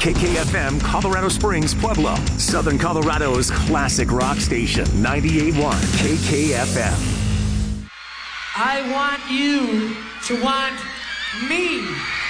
KKFM Colorado Springs, Pueblo, Southern Colorado's classic rock station, 98.1 KKFM. I want you to want me.